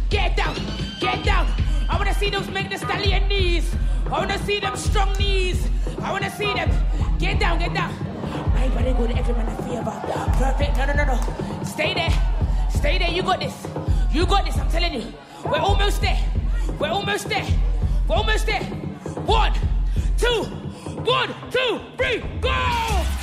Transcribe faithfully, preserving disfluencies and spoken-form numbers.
Get down, get down. I wanna see those make the stallion knees. I wanna see them strong knees. I wanna see them. Get down, get down. My body good, every man a favor. Perfect, no, no, no, no. Stay there, stay there, you got this. You got this, I'm telling you. We're almost there. We're almost there. We're almost there. One, two, one, two, three, go!